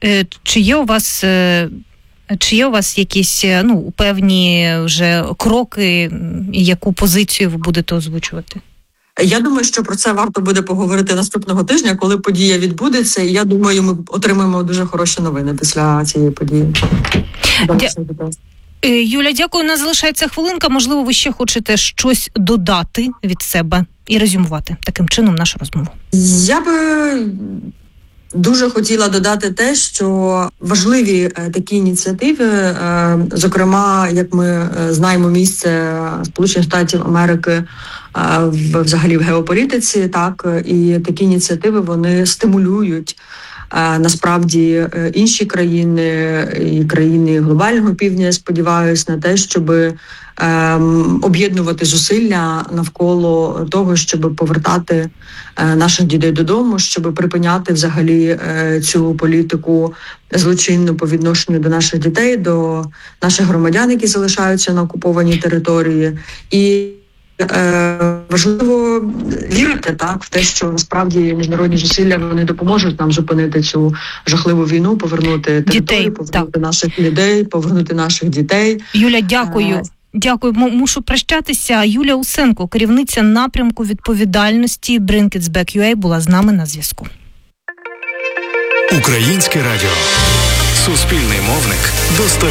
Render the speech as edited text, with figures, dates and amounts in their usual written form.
Чи є у вас якісь певні вже кроки, яку позицію ви будете озвучувати? Я думаю, що про це варто буде поговорити наступного тижня, коли подія відбудеться, і я думаю, ми отримаємо дуже хороші новини після цієї події. Юля, дякую. У нас залишається хвилинка. Можливо, ви ще хочете щось додати від себе і резюмувати таким чином нашу розмову? Я би дуже хотіла додати те, що важливі такі ініціативи, зокрема, як ми знаємо, місце Сполучених Штатів Америки взагалі в геополітиці, так, і такі ініціативи, вони стимулюють насправді інші країни і країни глобального півдня, я сподіваюся, на те, щоб об'єднувати зусилля навколо того, щоб повертати наших дітей додому, щоб припиняти взагалі цю політику злочинну по відношенню до наших дітей, до наших громадян, які залишаються на окупованій території. І важливо вірити в те, що насправді міжнародні зусилля вони допоможуть нам зупинити цю жахливу війну, повернути територію, повернути наших людей, повернути наших дітей. Юля, дякую. Дякую. Мушу прощатися. Юля Усенко, керівниця напрямку відповідальності Bring Kids Back UA, була з нами на зв'язку. Українське радіо. Суспільний мовник до 100%.